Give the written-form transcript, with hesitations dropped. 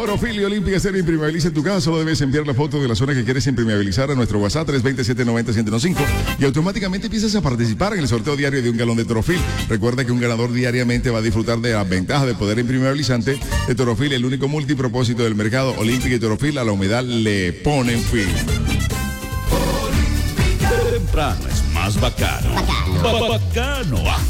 Torofil y Olímpica Stereo impermeabiliza tu casa. Solo debes enviar la foto de la zona que quieres impermeabilizar a nuestro WhatsApp 327-90-105 y automáticamente empiezas a participar en el sorteo diario de un galón de Torofil. Recuerda que un ganador diariamente va a disfrutar de las ventajas del poder impermeabilizante de Torofil, el único multipropósito del mercado. Olímpica y Torofil a la humedad le ponen fin. Temprano es más bacano. Bacano.